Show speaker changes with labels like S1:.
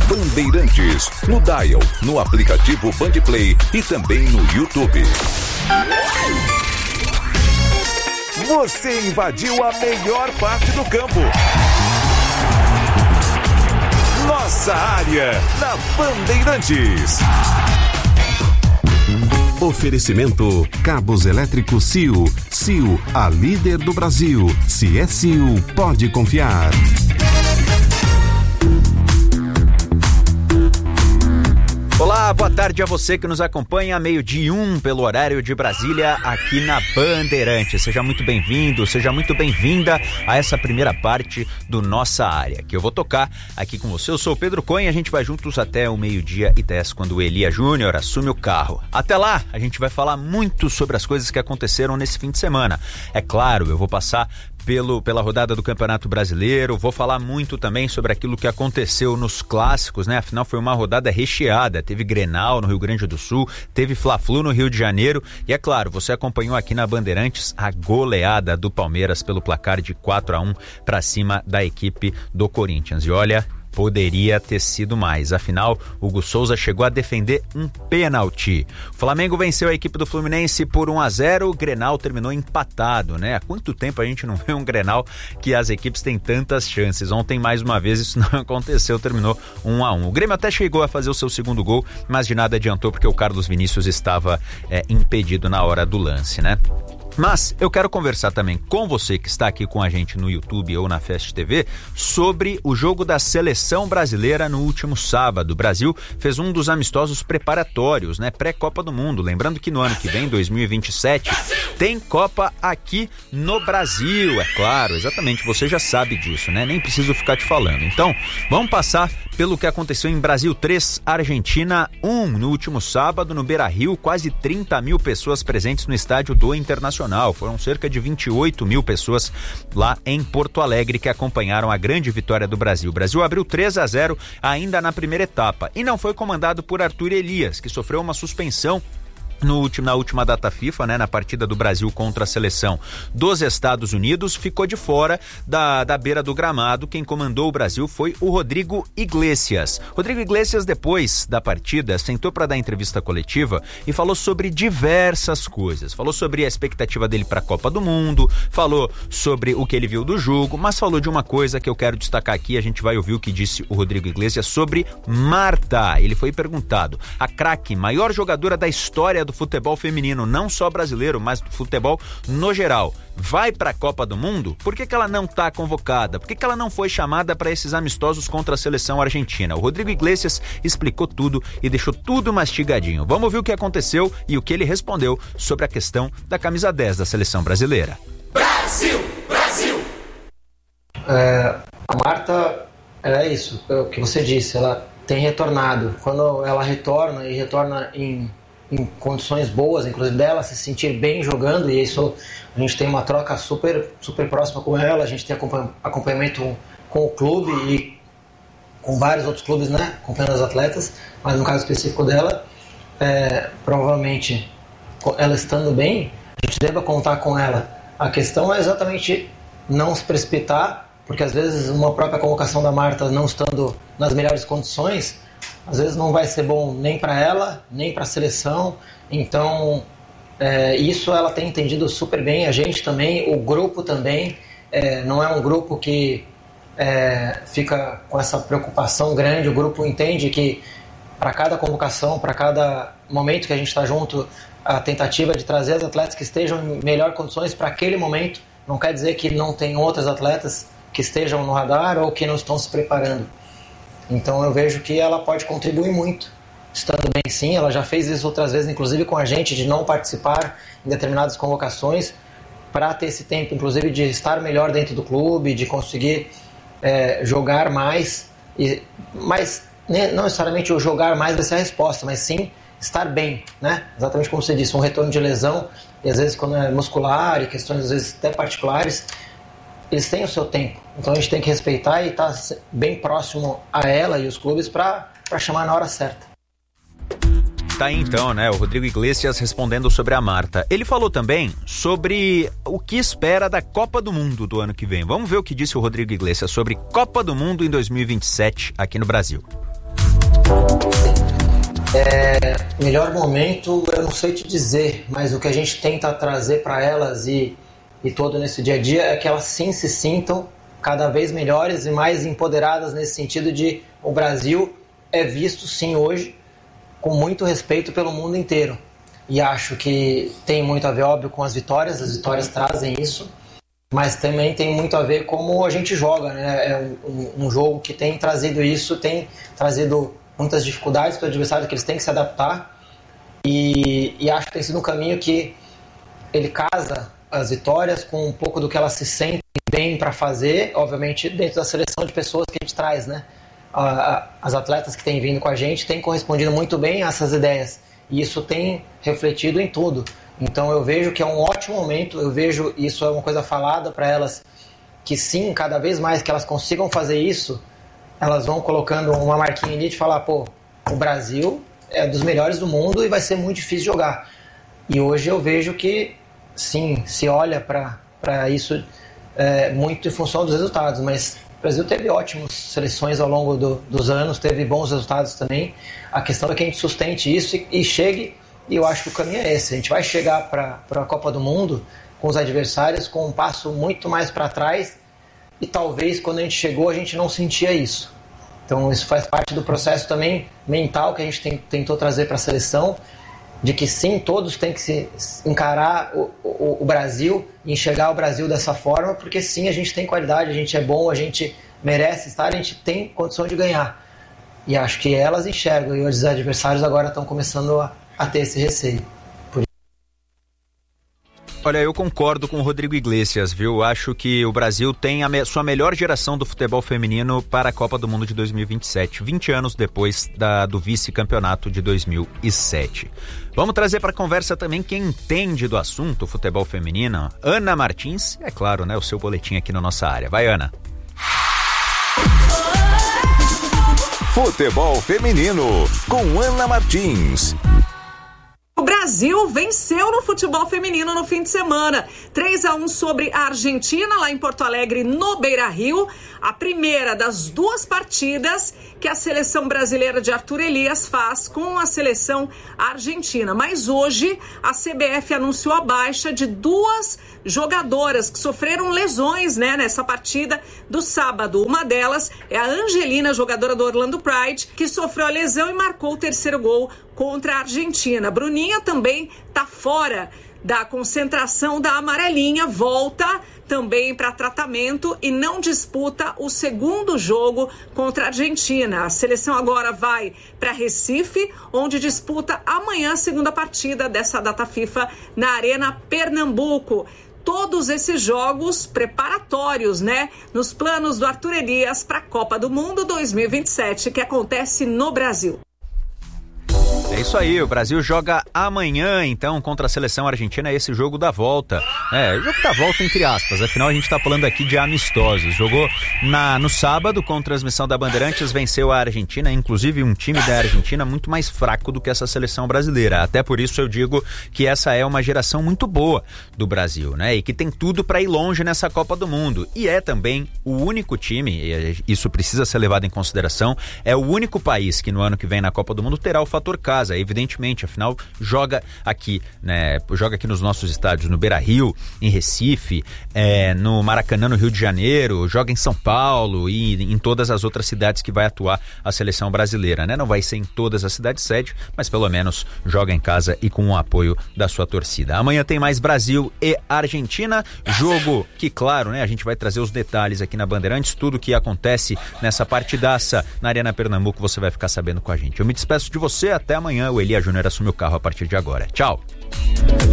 S1: Bandeirantes, no dial, no aplicativo Bandplay e também no YouTube. Você invadiu a melhor parte do campo. Nossa área, na Bandeirantes. Oferecimento Cabos Elétricos Sil. Sil, a líder do Brasil. Se é Sil, pode confiar.
S2: Olá, boa tarde a você que nos acompanha a 12:01 pelo horário de Brasília, aqui na Bandeirantes. Seja muito bem-vindo, seja muito bem-vinda a essa primeira parte do Nossa Área, que eu vou tocar aqui com você. Eu sou o Pedro Cunha, a gente vai juntos até o 12:10, quando o Elia Júnior assume o carro. Até lá, a gente vai falar muito sobre as coisas que aconteceram nesse fim de semana. É claro, eu vou passar pela rodada do Campeonato Brasileiro, vou falar muito também sobre aquilo que aconteceu nos clássicos, né? Afinal, foi uma rodada recheada, teve Grenal no Rio Grande do Sul, teve Fla-Flu no Rio de Janeiro e, é claro, você acompanhou aqui na Bandeirantes a goleada do Palmeiras pelo placar de 4-1 para cima da equipe do Corinthians. E olha, poderia ter sido mais. Afinal, Hugo Souza chegou a defender um pênalti. O Flamengo venceu a equipe do Fluminense por 1-0. O Grenal terminou empatado, né? Há quanto tempo a gente não vê um Grenal que as equipes têm tantas chances? Ontem, mais uma vez, isso não aconteceu. Terminou 1-1. O Grêmio até chegou a fazer o seu segundo gol, mas de nada adiantou porque o Carlos Vinícius estava impedido na hora do lance, né? Mas eu quero conversar também com você que está aqui com a gente no YouTube ou na Fast TV sobre o jogo da seleção brasileira no último sábado. O Brasil fez um dos amistosos preparatórios, né? Pré-Copa do Mundo. Lembrando que no ano que vem, 2027, tem Copa aqui no Brasil. É claro, exatamente, você já sabe disso, né? Nem preciso ficar te falando. Então, vamos passar pelo que aconteceu em Brasil 3, Argentina 1, no último sábado, no Beira-Rio. Quase 30 mil pessoas presentes no estádio do Internacional. Foram cerca de 28 mil pessoas lá em Porto Alegre que acompanharam a grande vitória do Brasil. O Brasil abriu 3-0 ainda na primeira etapa e não foi comandado por Arthur Elias, que sofreu uma suspensão na última data FIFA, né, na partida do Brasil contra a seleção dos Estados Unidos. Ficou de fora da beira do gramado. Quem comandou o Brasil foi o Rodrigo Iglesias. Rodrigo Iglesias, depois da partida, sentou para dar entrevista coletiva e falou sobre diversas coisas. Falou sobre a expectativa dele para a Copa do Mundo, falou sobre o que ele viu do jogo, mas falou de uma coisa que eu quero destacar aqui. A gente vai ouvir o que disse o Rodrigo Iglesias sobre Marta. Ele foi perguntado: a craque, maior jogadora da história do futebol feminino, não só brasileiro, mas do futebol no geral, vai para a Copa do Mundo? Por que ela não está convocada? Por que ela não foi chamada para esses amistosos contra a seleção argentina? O Rodrigo Iglesias explicou tudo e deixou tudo mastigadinho. Vamos ouvir o que aconteceu e o que ele respondeu sobre a questão da camisa 10 da seleção brasileira.
S3: Brasil! Brasil!
S4: A Marta, é isso, é o que você disse, ela tem retornado. Quando ela retorna em condições boas, inclusive dela se sentir bem jogando, e isso a gente tem uma troca super próxima com ela, a gente tem acompanhamento com o clube e com vários outros clubes, né, acompanhando as atletas, mas no caso específico dela, provavelmente ela estando bem, a gente deva contar com ela. A questão é exatamente não se precipitar, porque às vezes uma própria convocação da Marta não estando nas melhores condições, às vezes não vai ser bom nem para ela, nem para a seleção. Então, isso ela tem entendido super bem, a gente também, o grupo também. Não é um grupo que fica com essa preocupação grande. O grupo entende que para cada convocação, para cada momento que a gente está junto, a tentativa de trazer as atletas que estejam em melhores condições para aquele momento. Não quer dizer que não tem outras atletas que estejam no radar ou que não estão se preparando. Então eu vejo que ela pode contribuir muito, estando bem sim. Ela já fez isso outras vezes, inclusive com a gente, de não participar em determinadas convocações, para ter esse tempo, inclusive, de estar melhor dentro do clube, de conseguir jogar mais. Mas não necessariamente o jogar mais vai ser a resposta, mas sim estar bem, né? Exatamente como você disse, um retorno de lesão, e às vezes quando é muscular e questões às vezes até particulares, eles têm o seu tempo. Então a gente tem que respeitar e estar bem próximo a ela e os clubes para chamar na hora certa.
S2: Tá aí então, né? O Rodrigo Iglesias respondendo sobre a Marta. Ele falou também sobre o que espera da Copa do Mundo do ano que vem. Vamos ver o que disse o Rodrigo Iglesias sobre Copa do Mundo em 2027 aqui no Brasil.
S4: Melhor momento, eu não sei te dizer, mas o que a gente tenta trazer para elas e todo nesse dia a dia é que elas sim se sintam cada vez melhores e mais empoderadas nesse sentido de o Brasil é visto sim hoje com muito respeito pelo mundo inteiro. E acho que tem muito a ver, óbvio, com as vitórias trazem isso, mas também tem muito a ver como a gente joga, né? É um jogo que tem trazido isso, tem trazido muitas dificuldades para o adversário, que eles têm que se adaptar, e acho que tem sido um caminho que ele casa as vitórias com um pouco do que elas se sentem bem para fazer, obviamente dentro da seleção de pessoas que a gente traz, né? As atletas que têm vindo com a gente têm correspondido muito bem a essas ideias, e isso tem refletido em tudo. Então eu vejo que é um ótimo momento, eu vejo isso é uma coisa falada para elas, que sim, cada vez mais que elas consigam fazer isso, elas vão colocando uma marquinha ali de falar, pô, o Brasil é dos melhores do mundo e vai ser muito difícil jogar. E hoje eu vejo que, sim, se olha para isso muito em função dos resultados, mas o Brasil teve ótimas seleções ao longo dos anos, teve bons resultados também. A questão é que a gente sustente isso e chegue, e eu acho que o caminho é esse. A gente vai chegar para a Copa do Mundo com os adversários com um passo muito mais para trás, e talvez quando a gente chegou a gente não sentia isso. Então isso faz parte do processo também mental que a gente tentou trazer para a seleção, de que sim, todos têm que se encarar o Brasil e enxergar o Brasil dessa forma, porque sim, a gente tem qualidade, a gente é bom, a gente merece estar, a gente tem condição de ganhar. E acho que elas enxergam, e os adversários agora estão começando a ter esse receio.
S2: Olha, eu concordo com o Rodrigo Iglesias, viu? Acho que o Brasil tem a sua melhor geração do futebol feminino para a Copa do Mundo de 2027, 20 anos depois do vice-campeonato de 2007. Vamos trazer para a conversa também quem entende do assunto, futebol feminino, Ana Martins, e é claro, né, o seu boletim aqui na nossa área. Vai, Ana.
S1: Futebol feminino, com Ana Martins.
S5: O Brasil venceu no futebol feminino no fim de semana. 3-1 sobre a Argentina, lá em Porto Alegre, no Beira-Rio. A primeira das duas partidas que a seleção brasileira de Arthur Elias faz com a seleção argentina. Mas hoje a CBF anunciou a baixa de duas jogadoras que sofreram lesões, né, nessa partida do sábado. Uma delas é a Angelina, jogadora do Orlando Pride, que sofreu a lesão e marcou o terceiro gol contra a Argentina. A Bruninha também está fora da concentração da amarelinha, volta também para tratamento e não disputa o segundo jogo contra a Argentina. A seleção agora vai para Recife, onde disputa amanhã a segunda partida dessa data FIFA na Arena Pernambuco. Todos esses jogos preparatórios, né, nos planos do Arthur Elias para a Copa do Mundo 2027, que acontece no Brasil.
S2: É isso aí, o Brasil joga amanhã, então, contra a seleção argentina, esse jogo da volta. Jogo da volta entre aspas, afinal a gente tá falando aqui de amistosos. Jogou no sábado com transmissão da Bandeirantes, venceu a Argentina, inclusive um time da Argentina muito mais fraco do que essa seleção brasileira. Até por isso eu digo que essa é uma geração muito boa do Brasil, né? E que tem tudo para ir longe nessa Copa do Mundo. E é também o único time, e isso precisa ser levado em consideração, é o único país que no ano que vem na Copa do Mundo terá o fator casa, evidentemente, afinal joga aqui, né? Joga aqui nos nossos estádios, no Beira-Rio, em Recife, no Maracanã, no Rio de Janeiro, joga em São Paulo e em todas as outras cidades que vai atuar a seleção brasileira, né? Não vai ser em todas as cidades sede, mas pelo menos joga em casa e com o apoio da sua torcida. Amanhã tem mais Brasil e Argentina, jogo que, claro, né? A gente vai trazer os detalhes aqui na Bandeirantes, tudo que acontece nessa partidaça na Arena Pernambuco, você vai ficar sabendo com a gente. Eu me despeço de você, até amanhã. O Elia Júnior assume o carro a partir de agora. Tchau!